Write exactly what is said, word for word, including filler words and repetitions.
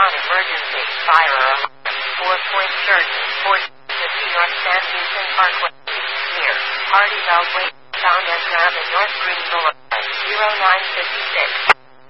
non-emergency, fire or harm. Four-point surgeon, four fifty North San Houston Parkway. Near Hardy Belt Way, found as Grab in North Green Boulevard, zero nine five six.